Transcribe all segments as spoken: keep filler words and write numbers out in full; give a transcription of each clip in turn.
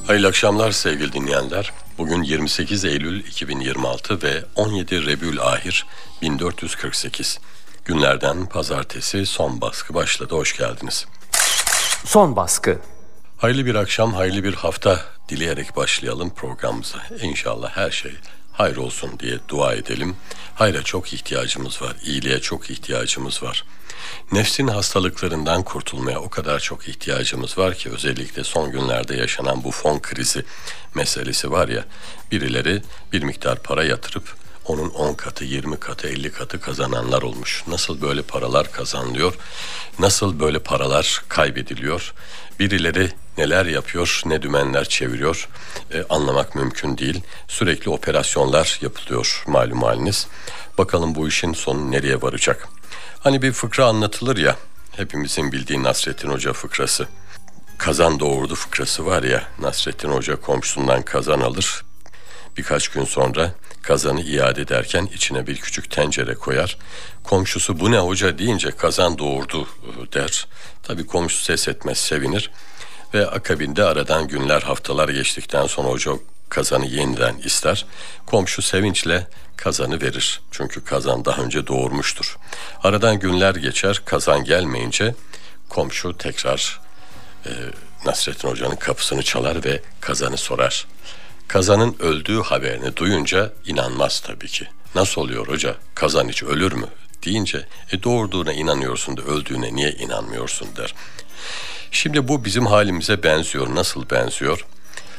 Hayırlı akşamlar sevgili dinleyenler. Bugün yirmi sekiz Eylül iki bin yirmi altı ve on yedi Rebiülahir bin dört yüz kırk sekiz. Günlerden pazartesi son baskı başladı. Hoş geldiniz. Son baskı. Hayırlı bir akşam, hayırlı bir hafta dileyerek başlayalım programımıza. İnşallah her şey hayır olsun diye dua edelim. Hayra çok ihtiyacımız var, iyiliğe çok ihtiyacımız var. Nefsin hastalıklarından kurtulmaya o kadar çok ihtiyacımız var ki, özellikle son günlerde yaşanan bu fon krizi meselesi var ya, birileri bir miktar para yatırıp onun on katı, yirmi katı, elli katı kazananlar olmuş. Nasıl böyle paralar kazanılıyor? Nasıl böyle paralar kaybediliyor? Birileri neler yapıyor, ne dümenler çeviriyor e, anlamak mümkün değil. Sürekli operasyonlar yapılıyor malum haliniz. Bakalım bu işin sonu nereye varacak? Hani bir fıkra anlatılır ya, hepimizin bildiği Nasrettin Hoca fıkrası. Kazan doğurdu fıkrası var ya, Nasrettin Hoca komşusundan kazan alır. Birkaç gün sonra kazanı iade ederken içine bir küçük tencere koyar. Komşusu bu ne hoca deyince kazan doğurdu der. Tabii komşu ses etmez, sevinir. Ve akabinde aradan günler, haftalar geçtikten sonra hoca kazanı yeniden ister. Komşu sevinçle kazanı verir. Çünkü kazan daha önce doğurmuştur. Aradan günler geçer, kazan gelmeyince komşu tekrar e, Nasrettin Hoca'nın kapısını çalar ve kazanı sorar. Kazanın öldüğü haberini duyunca inanmaz tabii ki. Nasıl oluyor hoca? Kazan hiç ölür mü? Deyince e doğurduğuna inanıyorsun da öldüğüne niye inanmıyorsun der. Şimdi bu bizim halimize benziyor. Nasıl benziyor?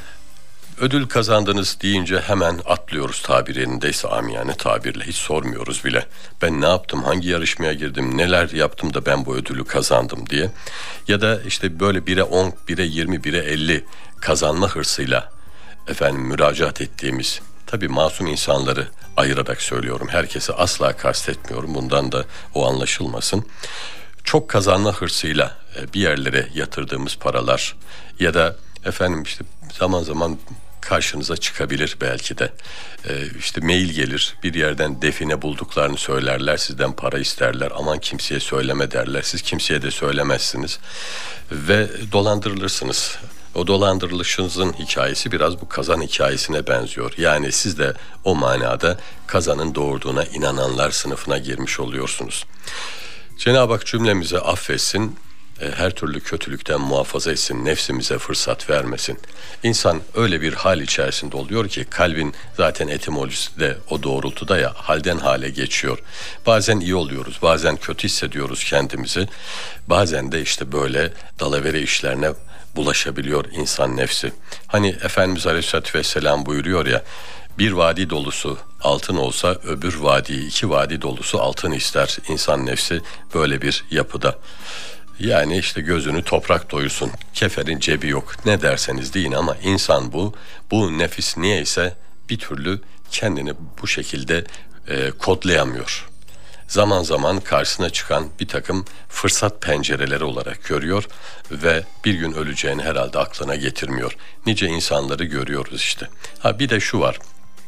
Ödül kazandınız deyince hemen atlıyoruz, tabir yerindeyse amiyane tabirle. Hiç sormuyoruz bile. Ben ne yaptım, hangi yarışmaya girdim, neler yaptım da ben bu ödülü kazandım diye. Ya da işte böyle bire on, bire yirmi, bire elli kazanma hırsıyla efendim müracaat ettiğimiz, tabii masum insanları ayırarak söylüyorum. Herkesi asla kastetmiyorum. Bundan da o anlaşılmasın. Çok kazanma hırsıyla bir yerlere yatırdığımız paralar ya da efendim işte zaman zaman karşınıza çıkabilir belki de. Ee, işte mail gelir, bir yerden define bulduklarını söylerler, sizden para isterler, aman kimseye söyleme derler, siz kimseye de söylemezsiniz ve dolandırılırsınız. O dolandırılışınızın hikayesi biraz bu kazan hikayesine benziyor. Yani siz de o manada kazanın doğurduğuna inananlar sınıfına girmiş oluyorsunuz. Cenab-ı Hak cümlemize affetsin, her türlü kötülükten muhafaza etsin, nefsimize fırsat vermesin. İnsan öyle bir hal içerisinde oluyor ki, kalbin zaten etimolojisi de o doğrultuda ya, halden hale geçiyor. Bazen iyi oluyoruz, bazen kötü hissediyoruz kendimizi. Bazen de işte böyle dalavere işlerine bulaşabiliyor insan nefsi. Hani Efendimiz Aleyhisselatü Vesselam buyuruyor ya, bir vadi dolusu altın olsa öbür vadi, iki vadi dolusu altın ister. İnsan nefsi böyle bir yapıda. Yani işte gözünü toprak doyursun, keferin cebi yok, ne derseniz deyin ama insan bu. Bu nefis niyeyse bir türlü kendini bu şekilde e, kodlayamıyor. Zaman zaman karşısına çıkan bir takım fırsat pencereleri olarak görüyor ve bir gün öleceğini herhalde aklına getirmiyor. Nice insanları görüyoruz işte. Ha bir de şu var.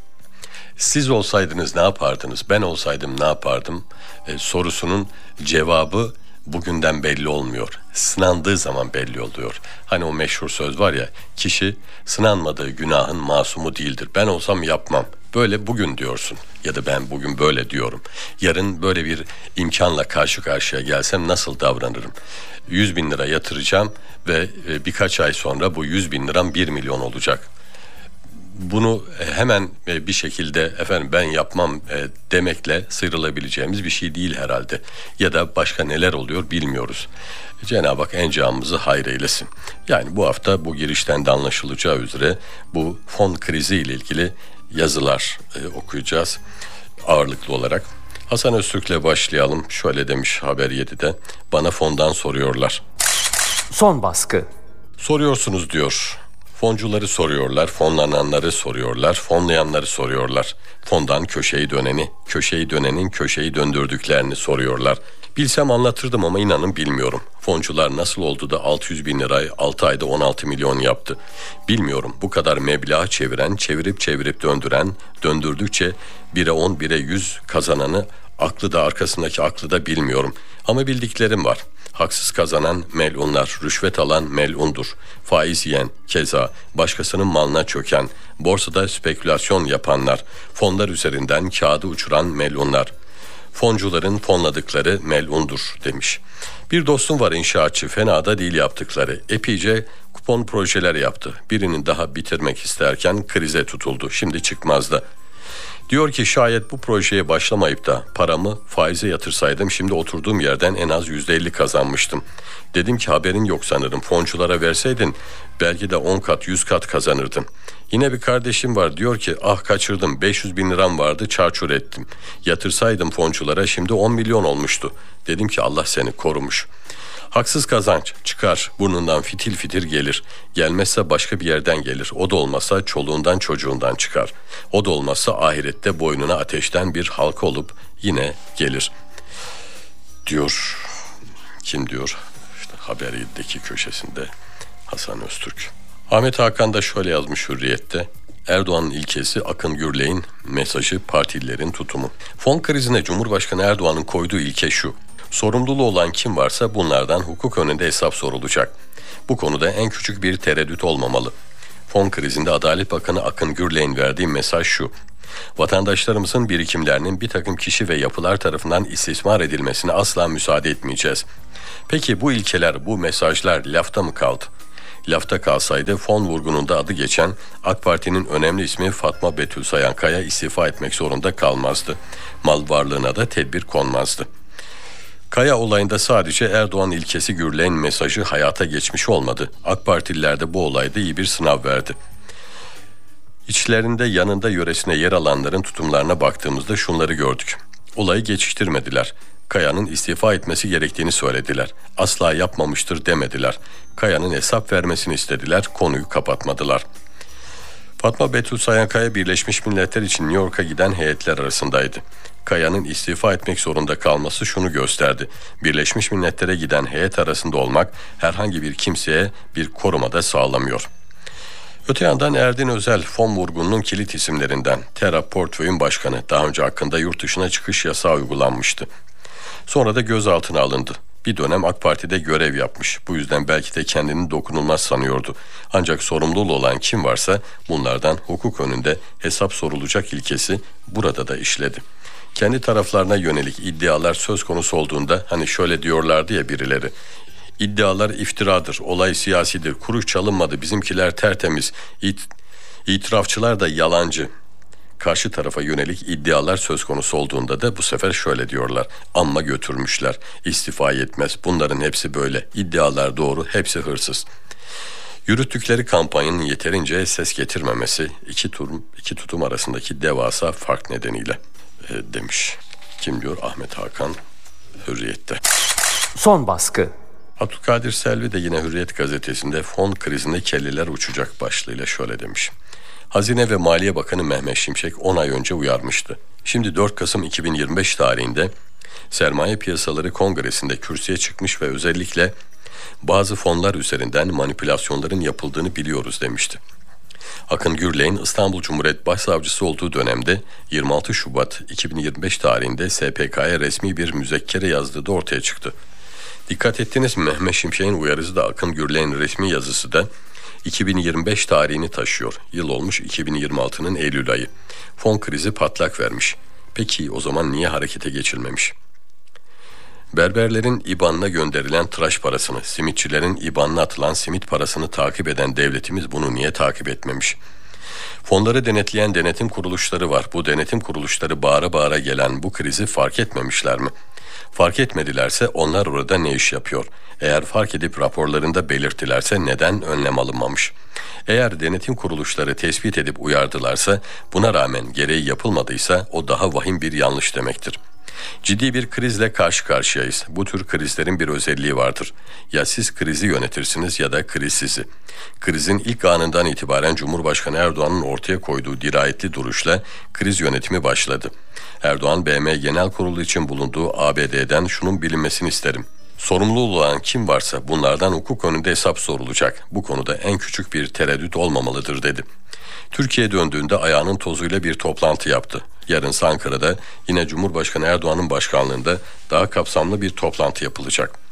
Siz olsaydınız ne yapardınız? Ben olsaydım ne yapardım? E, sorusunun cevabı bugünden belli olmuyor. Sınandığı zaman belli oluyor. Hani o meşhur söz var ya, kişi sınanmadığı günahın masumu değildir. Ben olsam yapmam. Böyle bugün diyorsun ya da ben bugün böyle diyorum. Yarın böyle bir imkanla karşı karşıya gelsem nasıl davranırım? yüz bin lira yatıracağım ve birkaç ay sonra bu yüz bin liram bir milyon olacak. Bunu hemen bir şekilde efendim ben yapmam demekle sıyrılabileceğimiz bir şey değil herhalde. Ya da başka neler oluyor bilmiyoruz. Cenab-ı Hak encamımızı hayır eylesin. Yani bu hafta bu girişten de anlaşılacağı üzere bu fon krizi ile ilgili yazılar okuyacağız ağırlıklı olarak. Hasan Öztürk'le başlayalım. Şöyle demiş Haber yedide, bana fondan soruyorlar. Son baskı. Soruyorsunuz diyor. Foncuları soruyorlar, fonlananları soruyorlar, fonlayanları soruyorlar. Fondan köşeyi döneni, köşeyi dönenin köşeyi döndürdüklerini soruyorlar. Bilsem anlatırdım ama inanın bilmiyorum. Foncular nasıl oldu da altı yüz bin lirayı altı ayda on altı milyon yaptı? Bilmiyorum. Bu kadar meblağ çeviren, çevirip çevirip döndüren, döndürdükçe bire on, bire yüz kazananı, aklı da arkasındaki aklı da bilmiyorum. Ama bildiklerim var. Haksız kazanan melunlar, rüşvet alan melundur. Faiz yiyen keza, başkasının malına çöken, borsada spekülasyon yapanlar, fonlar üzerinden kağıdı uçuran melunlar. Foncuların fonladıkları melundur demiş. Bir dostum var inşaatçı, fena da değil yaptıkları. Epeyce kupon projeler yaptı. Birinin daha bitirmek isterken krize tutuldu. Şimdi çıkmazda. Diyor ki şayet bu projeye başlamayıp da paramı faize yatırsaydım şimdi oturduğum yerden en az yüzde elli kazanmıştım. Dedim ki haberin yok sanırım, fonculara verseydin belki de on kat yüz kat kazanırdım. Yine bir kardeşim var, diyor ki ah kaçırdım, beş yüz bin liram vardı, çarçur ettim. Yatırsaydım fonculara şimdi on milyon olmuştu. Dedim ki Allah seni korumuş. Haksız kazanç çıkar, burnundan fitil fitil gelir. Gelmezse başka bir yerden gelir. O da olmasa çoluğundan çocuğundan çıkar. O da olmazsa ahirette boynuna ateşten bir halka olup yine gelir. Diyor, kim diyor? İşte Haber'deki köşesinde Hasan Öztürk. Ahmet Hakan da şöyle yazmış Hürriyet'te. Erdoğan'ın ilkesi Akın Gürley'in mesajı, partililerin tutumu. Fon krizine Cumhurbaşkanı Erdoğan'ın koyduğu ilke şu: sorumluluğu olan kim varsa bunlardan hukuk önünde hesap sorulacak. Bu konuda en küçük bir tereddüt olmamalı. Fon krizinde Adalet Bakanı Akın Gürley'in verdiği mesaj şu: vatandaşlarımızın birikimlerinin bir takım kişi ve yapılar tarafından istismar edilmesine asla müsaade etmeyeceğiz. Peki bu ilkeler, bu mesajlar lafta mı kaldı? Lafta kalsaydı fon vurgununda adı geçen AK Parti'nin önemli ismi Fatma Betül Sayankaya istifa etmek zorunda kalmazdı. Mal varlığına da tedbir konmazdı. Kaya olayında sadece Erdoğan ilkesi Gürley'in mesajı hayata geçmiş olmadı. AK Partililer de bu olayda iyi bir sınav verdi. İçlerinde yanında yöresine yer alanların tutumlarına baktığımızda şunları gördük. Olayı geçiştirmediler. Kaya'nın istifa etmesi gerektiğini söylediler. Asla yapmamıştır demediler. Kaya'nın hesap vermesini istediler, konuyu kapatmadılar. Fatma Betül Sayankaya Birleşmiş Milletler için New York'a giden heyetler arasındaydı. Kaya'nın istifa etmek zorunda kalması şunu gösterdi: Birleşmiş Milletler'e giden heyet arasında olmak herhangi bir kimseye bir koruma da sağlamıyor. Öte yandan Erdin Özel, fon vurgununun kilit isimlerinden. Terra Portföy'ün başkanı, daha önce hakkında yurt dışına çıkış yasağı uygulanmıştı. Sonra da gözaltına alındı. Bir dönem AK Parti'de görev yapmış. Bu yüzden belki de kendini dokunulmaz sanıyordu. Ancak sorumluluğu olan kim varsa bunlardan hukuk önünde hesap sorulacak ilkesi burada da işledi. Kendi taraflarına yönelik iddialar söz konusu olduğunda hani şöyle diyorlardı ya birileri: İddialar iftiradır, olay siyasidir, kuruş çalınmadı, bizimkiler tertemiz, it, itirafçılar da yalancı. Karşı tarafa yönelik iddialar söz konusu olduğunda da bu sefer şöyle diyorlar: amma götürmüşler, istifa yetmez, bunların hepsi böyle, iddialar doğru, hepsi hırsız. Yürüttükleri kampanyanın yeterince ses getirmemesi iki, tutum, iki tutum arasındaki devasa fark nedeniyle e, demiş. Kim diyor? Ahmet Hakan Hürriyet'te. Son baskı. Abdülkadir Selvi de yine Hürriyet gazetesinde fon krizinde kelleler uçacak başlığıyla şöyle demiş. Hazine ve Maliye Bakanı Mehmet Şimşek on ay önce uyarmıştı. Şimdi dört Kasım iki bin yirmi beş tarihinde Sermaye Piyasaları Kongresi'nde kürsüye çıkmış ve özellikle bazı fonlar üzerinden manipülasyonların yapıldığını biliyoruz demişti. Akın Gürley'in İstanbul Cumhuriyet Başsavcısı olduğu dönemde yirmi altı Şubat iki bin yirmi beş tarihinde S P K'ya resmi bir müzekkere yazdığı da ortaya çıktı. Dikkat ettiniz mi? Mehmet Şimşek'in uyarısı da Akın Gürley'in resmi yazısı da iki bin yirmi beş tarihini taşıyor. Yıl olmuş iki bin yirmi altının Eylül ayı. Fon krizi patlak vermiş. Peki o zaman niye harekete geçilmemiş? Berberlerin İBAN'ına gönderilen tıraş parasını, simitçilerin İBAN'ına atılan simit parasını takip eden devletimiz bunu niye takip etmemiş? Fonları denetleyen denetim kuruluşları var. Bu denetim kuruluşları bağıra bağıra gelen bu krizi fark etmemişler mi? Fark etmedilerse onlar orada ne iş yapıyor? Eğer fark edip raporlarında belirttilerse neden önlem alınmamış? Eğer denetim kuruluşları tespit edip uyardılarsa, buna rağmen gereği yapılmadıysa o daha vahim bir yanlış demektir. Ciddi bir krizle karşı karşıyayız. Bu tür krizlerin bir özelliği vardır. Ya siz krizi yönetirsiniz ya da kriz sizi. Krizin ilk anından itibaren Cumhurbaşkanı Erdoğan'ın ortaya koyduğu dirayetli duruşla kriz yönetimi başladı. Erdoğan B M Genel Kurulu için bulunduğu A B D'den şunun bilinmesini isterim: sorumlu olan kim varsa bunlardan hukuk önünde hesap sorulacak. Bu konuda en küçük bir tereddüt olmamalıdır dedi. Türkiye döndüğünde ayağının tozuyla bir toplantı yaptı. Yarın Ankara'da yine Cumhurbaşkanı Erdoğan'ın başkanlığında daha kapsamlı bir toplantı yapılacak.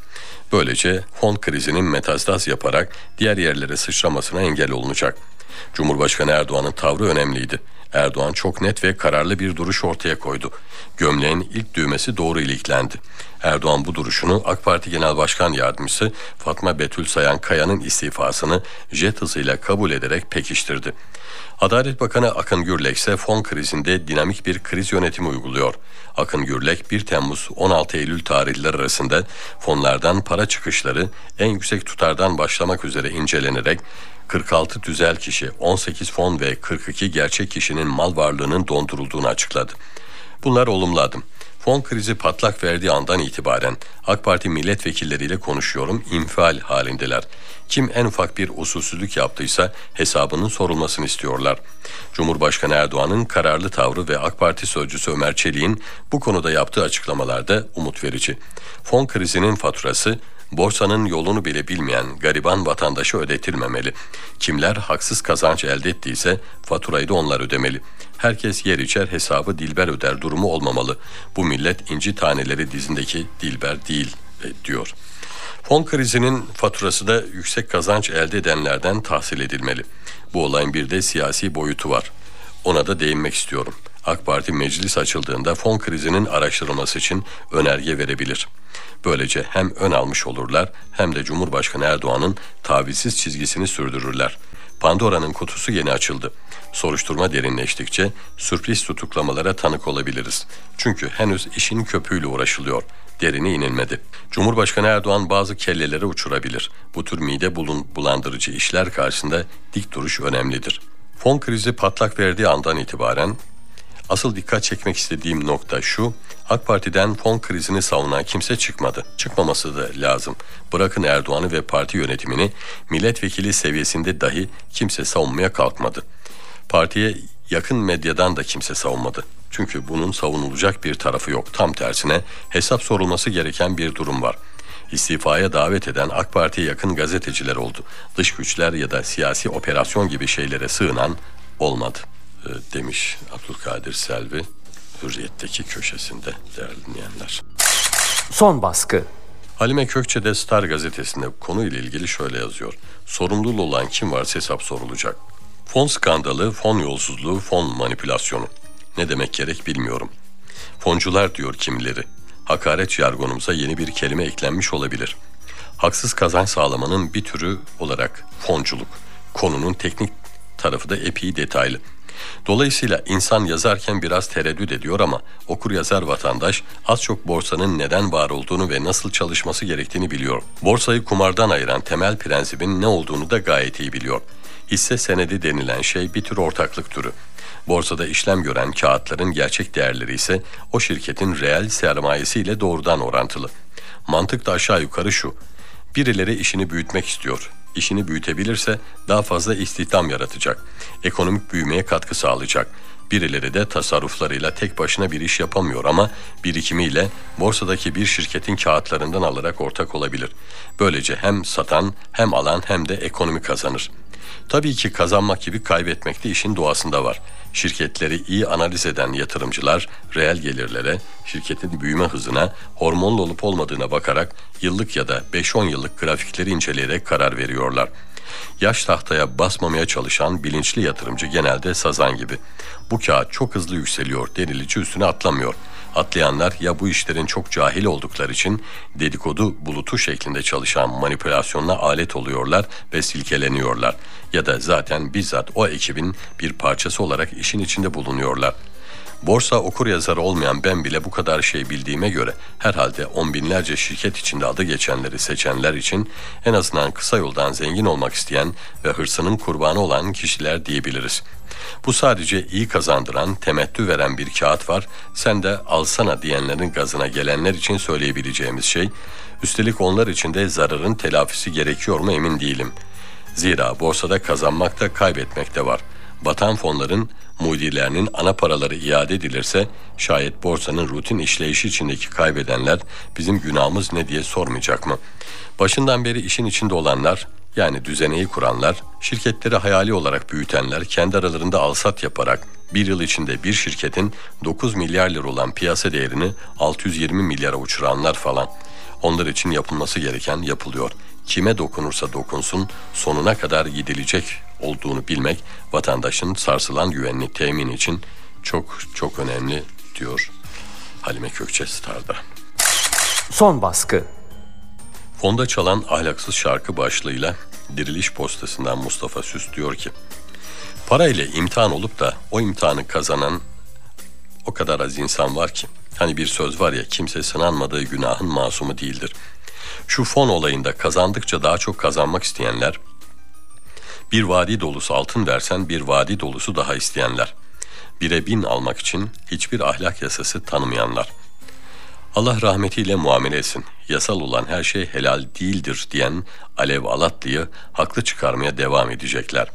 Böylece fon krizinin metastaz yaparak diğer yerlere sıçramasına engel olunacak. Cumhurbaşkanı Erdoğan'ın tavrı önemliydi. Erdoğan çok net ve kararlı bir duruş ortaya koydu. Gömleğin ilk düğmesi doğru iliklendi. Erdoğan bu duruşunu AK Parti Genel Başkan Yardımcısı Fatma Betül Sayan Kaya'nın istifasını jet hızıyla kabul ederek pekiştirdi. Adalet Bakanı Akın Gürlek ise fon krizinde dinamik bir kriz yönetimi uyguluyor. Akın Gürlek bir Temmuz on altı Eylül tarihleri arasında fonlardan para çıkışları en yüksek tutardan başlamak üzere incelenerek kırk altı tüzel kişi, on sekiz fon ve kırk iki gerçek kişinin mal varlığının dondurulduğunu açıkladı. Bunlar olumlu adım. Fon krizi patlak verdiği andan itibaren AK Parti milletvekilleriyle konuşuyorum, infial halindeler. Kim en ufak bir usulsüzlük yaptıysa hesabının sorulmasını istiyorlar. Cumhurbaşkanı Erdoğan'ın kararlı tavrı ve AK Parti sözcüsü Ömer Çelik'in bu konuda yaptığı açıklamalarda umut verici. Fon krizinin faturası borsanın yolunu bile bilmeyen gariban vatandaşa ödetilmemeli. Kimler haksız kazanç elde ettiyse faturayı da onlar ödemeli. Herkes yer içer hesabı Dilber öder durumu olmamalı. Bu millet inci taneleri dizindeki Dilber değil diyor. Fon krizinin faturası da yüksek kazanç elde edenlerden tahsil edilmeli. Bu olayın bir de siyasi boyutu var. Ona da değinmek istiyorum. AK Parti meclis açıldığında fon krizinin araştırılması için önerge verebilir. Böylece hem ön almış olurlar hem de Cumhurbaşkanı Erdoğan'ın tavizsiz çizgisini sürdürürler. Pandora'nın kutusu yeni açıldı. Soruşturma derinleştikçe sürpriz tutuklamalara tanık olabiliriz. Çünkü henüz işin köpüğüyle uğraşılıyor. Derine inilmedi. Cumhurbaşkanı Erdoğan bazı kelleleri uçurabilir. Bu tür mide bulun, bulandırıcı işler karşısında dik duruş önemlidir. Fon krizi patlak verdiği andan itibaren asıl dikkat çekmek istediğim nokta şu: AK Parti'den fon krizini savunan kimse çıkmadı. Çıkmaması da lazım. Bırakın Erdoğan'ı ve parti yönetimini, milletvekili seviyesinde dahi kimse savunmaya kalkmadı. Partiye yakın medyadan da kimse savunmadı. Çünkü bunun savunulacak bir tarafı yok. Tam tersine hesap sorulması gereken bir durum var. İstifaya davet eden AK Parti'ye yakın gazeteciler oldu. Dış güçler ya da siyasi operasyon gibi şeylere sığınan olmadı demiş Abdülkadir Selvi Hürriyet'teki köşesinde, değerli dinleyenler. Son baskı. Halime Kökçe de Star gazetesinde konuyla ilgili şöyle yazıyor. Sorumlu olan kim varsa hesap sorulacak. Fon skandalı, fon yolsuzluğu, fon manipülasyonu. Ne demek gerek bilmiyorum. Foncular diyor kimileri. Hakaret jargonumuza yeni bir kelime eklenmiş olabilir. Haksız kazanç sağlamanın bir türü olarak fonculuk. Konunun teknik tarafı da epey detaylı. Dolayısıyla insan yazarken biraz tereddüt ediyor ama okuryazar vatandaş az çok borsanın neden var olduğunu ve nasıl çalışması gerektiğini biliyor. Borsayı kumardan ayıran temel prensibin ne olduğunu da gayet iyi biliyor. Hisse senedi denilen şey bir tür ortaklık türü. Borsada işlem gören kağıtların gerçek değerleri ise o şirketin reel sermayesiyle doğrudan orantılı. Mantık da aşağı yukarı şu: birileri işini büyütmek istiyor. İşini büyütebilirse daha fazla istihdam yaratacak. Ekonomik büyümeye katkı sağlayacak. Birileri de tasarruflarıyla tek başına bir iş yapamıyor ama birikimiyle borsadaki bir şirketin kağıtlarından alarak ortak olabilir. Böylece hem satan hem alan hem de ekonomi kazanır. Tabii ki kazanmak gibi kaybetmek de işin doğasında var. Şirketleri iyi analiz eden yatırımcılar reel gelirlere, şirketin büyüme hızına, hormonlu olup olmadığına bakarak yıllık ya da beş on yıllık grafikleri inceleyerek karar veriyorlar. Yaş tahtaya basmamaya çalışan bilinçli yatırımcı genelde sazan gibi. Bu kağıt çok hızlı yükseliyor denilici üstüne atlamıyor. Atlayanlar ya bu işlerin çok cahil oldukları için dedikodu bulutu şeklinde çalışan manipülasyonla alet oluyorlar ve silkeleniyorlar. Ya da zaten bizzat o ekibin bir parçası olarak işin içinde bulunuyorlar. Borsa okuryazarı olmayan ben bile bu kadar şey bildiğime göre herhalde on binlerce şirket içinde adı geçenleri seçenler için en azından kısa yoldan zengin olmak isteyen ve hırsının kurbanı olan kişiler diyebiliriz. Bu sadece iyi kazandıran, temettü veren bir kağıt var. Sen de alsana diyenlerin gazına gelenler için söyleyebileceğimiz şey. Üstelik onlar için de zararın telafisi gerekiyor mu emin değilim. Zira borsada kazanmak da kaybetmek de var. Batan fonların mudirlerinin ana paraları iade edilirse şayet borsanın rutin işleyişi içindeki kaybedenler bizim günahımız ne diye sormayacak mı? Başından beri işin içinde olanlar, yani düzeneyi kuranlar, şirketleri hayali olarak büyütenler, kendi aralarında alsat yaparak bir yıl içinde bir şirketin dokuz milyar lira olan piyasa değerini altı yüz yirmi milyara uçuranlar falan. Onlar için yapılması gereken yapılıyor. Kime dokunursa dokunsun sonuna kadar gidilecek olduğunu bilmek vatandaşın sarsılan güvenini temin için çok çok önemli diyor Halime Kökçe Star'da. Son baskı. Fonda çalan ahlaksız şarkı başlığıyla Diriliş Postası'ndan Mustafa Süs diyor ki, parayla imtihan olup da o imtihanı kazanan o kadar az insan var ki. Hani bir söz var ya, kimse sınanmadığı günahın masumu değildir. Şu fon olayında kazandıkça daha çok kazanmak isteyenler, bir vadi dolusu altın versen bir vadi dolusu daha isteyenler, bire bin almak için hiçbir ahlak yasası tanımayanlar. Allah rahmetiyle muamele etsin. Yasal olan her şey helal değildir diyen Alev Alatlı'yı haklı çıkarmaya devam edecekler.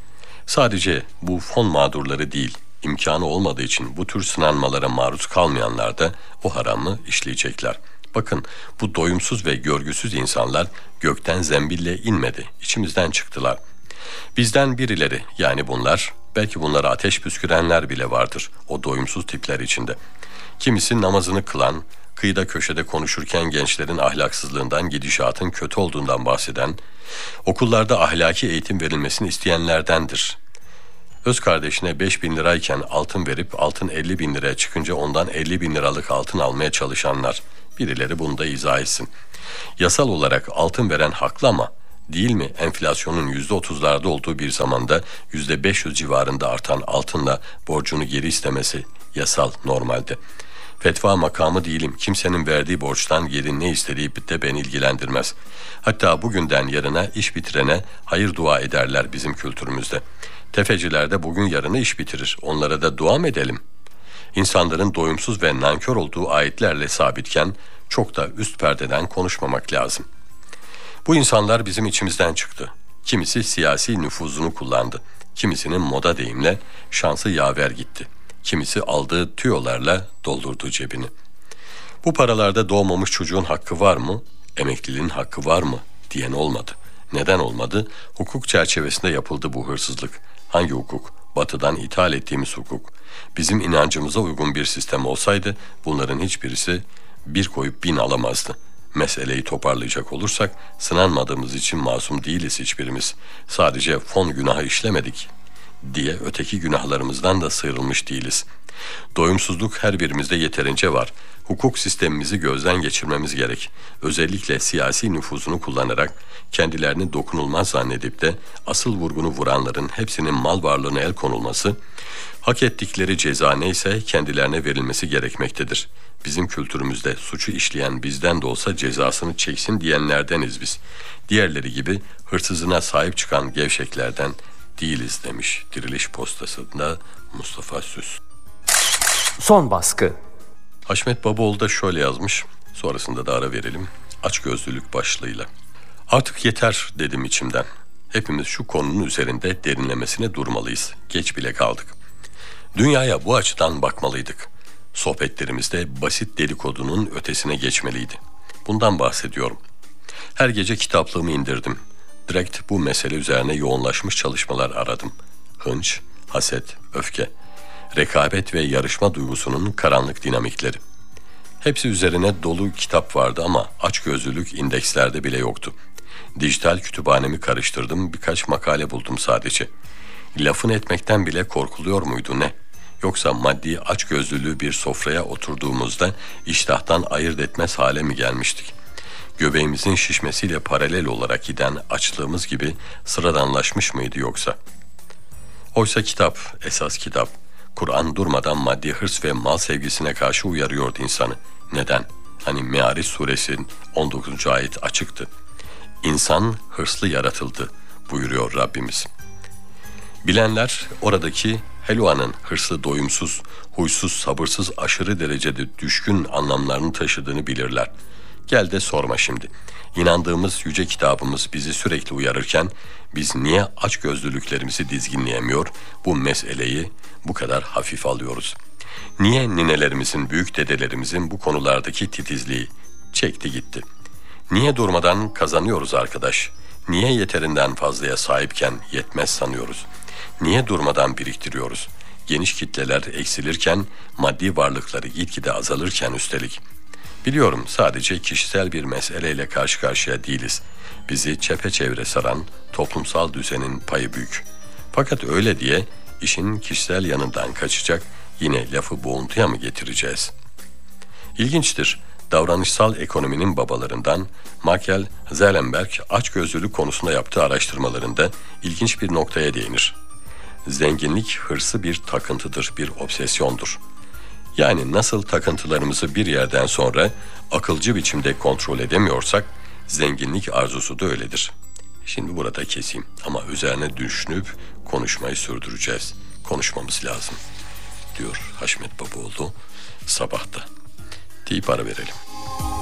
Sadece bu fon mağdurları değil, imkanı olmadığı için bu tür sınanmalara maruz kalmayanlar da o haramı işleyecekler. Bakın, bu doyumsuz ve görgüsüz insanlar gökten zembille inmedi, içimizden çıktılar. Bizden birileri, yani bunlar, belki bunlara ateş püskürenler bile vardır o doyumsuz tipler içinde. Kimisi namazını kılan, kıyıda köşede konuşurken gençlerin ahlaksızlığından, gidişatın kötü olduğundan bahseden, okullarda ahlaki eğitim verilmesini isteyenlerdendir. Öz kardeşine beş bin lirayken altın verip altın elli bin liraya çıkınca ondan elli bin liralık altın almaya çalışanlar. Birileri bunu da izah etsin. Yasal olarak altın veren haklı ama değil mi enflasyonun yüzde otuzlarda olduğu bir zamanda yüzde beş yüz civarında artan altınla borcunu geri istemesi yasal normalde. Fetva makamı değilim. Kimsenin verdiği borçtan geri ne istediği de beni ilgilendirmez. Hatta bugünden yarına iş bitirene hayır dua ederler bizim kültürümüzde. Tefeciler de bugün yarını iş bitirir. Onlara da dua mı edelim? İnsanların doyumsuz ve nankör olduğu ayetlerle sabitken çok da üst perdeden konuşmamak lazım. Bu insanlar bizim içimizden çıktı. Kimisi siyasi nüfuzunu kullandı. Kimisinin moda deyimle şansı yaver gitti. Kimisi aldığı tüyolarla doldurdu cebini. Bu paralarda doğmamış çocuğun hakkı var mı? Emekliliğin hakkı var mı? Diyen olmadı. Neden olmadı? Hukuk çerçevesinde yapıldı bu hırsızlık. Hangi hukuk? Batı'dan ithal ettiğimiz hukuk. Bizim inancımıza uygun bir sistem olsaydı bunların hiçbirisi bir koyup bin alamazdı. Meseleyi toparlayacak olursak sınanmadığımız için masum değiliz hiçbirimiz. Sadece fon günahı işlemedik diye öteki günahlarımızdan da sıyrılmış değiliz. Doyumsuzluk her birimizde yeterince var. Hukuk sistemimizi gözden geçirmemiz gerek. Özellikle siyasi nüfuzunu kullanarak kendilerini dokunulmaz zannedip de asıl vurgunu vuranların hepsinin mal varlığına el konulması, hak ettikleri ceza neyse kendilerine verilmesi gerekmektedir. Bizim kültürümüzde suçu işleyen bizden de olsa cezasını çeksin diyenlerdeniz biz. Diğerleri gibi hırsızına sahip çıkan gevşeklerden değiliz demiş Diriliş Postası'nda Mustafa Süs. Son baskı. Haşmet Babaoğlu da şöyle yazmış, sonrasında da ara verelim, açgözlülük başlığıyla. Artık yeter dedim içimden. Hepimiz şu konunun üzerinde derinlemesine durmalıyız. Geç bile kaldık. Dünyaya bu açıdan bakmalıydık. Sohbetlerimizde basit dedikodunun ötesine geçmeliydi. Bundan bahsediyorum. Her gece kitaplığımı indirdim. Direkt bu mesele üzerine yoğunlaşmış çalışmalar aradım. Hınç, haset, öfke, rekabet ve yarışma duygusunun karanlık dinamikleri. Hepsi üzerine dolu kitap vardı ama açgözlülük indekslerde bile yoktu. Dijital kütüphanemi karıştırdım, birkaç makale buldum sadece. Lafını etmekten bile korkuluyor muydu ne? Yoksa maddi açgözlülüğü bir sofraya oturduğumuzda iştahtan ayırt etmez hale mi gelmiştik? Göbeğimizin şişmesiyle paralel olarak giden açlığımız gibi sıradanlaşmış mıydı yoksa? Oysa kitap, esas kitap, Kur'an durmadan maddi hırs ve mal sevgisine karşı uyarıyordu insanı. Neden? Hani Me'ariç suresinin on dokuzuncu ayet açıktı. İnsan hırslı yaratıldı buyuruyor Rabbimiz. Bilenler oradaki helvanın hırslı, doyumsuz, huysuz, sabırsız, aşırı derecede düşkün anlamlarını taşıdığını bilirler. Gel de sorma şimdi. İnandığımız yüce kitabımız bizi sürekli uyarırken biz niye açgözlülüklerimizi dizginleyemiyor, bu meseleyi bu kadar hafif alıyoruz? Niye ninelerimizin, büyük dedelerimizin bu konulardaki titizliği çekti gitti? Niye durmadan kazanıyoruz arkadaş? Niye yeterinden fazlaya sahipken yetmez sanıyoruz? Niye durmadan biriktiriyoruz? Geniş kitleler eksilirken, maddi varlıkları gitgide azalırken üstelik. Biliyorum sadece kişisel bir meseleyle karşı karşıya değiliz. Bizi çepeçevre saran toplumsal düzenin payı büyük. Fakat öyle diye işin kişisel yanından kaçacak, yine lafı boğuntuya mı getireceğiz? İlginçtir. Davranışsal ekonominin babalarından Michael Zellenberg açgözlülük konusunda yaptığı araştırmalarında ilginç bir noktaya değinir. Zenginlik hırsı bir takıntıdır, bir obsesyondur. Yani nasıl takıntılarımızı bir yerden sonra akılcı biçimde kontrol edemiyorsak, zenginlik arzusu da öyledir. Şimdi burada keseyim ama üzerine düşünüp konuşmayı sürdüreceğiz. Konuşmamız lazım, diyor Haşmet Babaoğlu sabahta. Deyip ara verelim.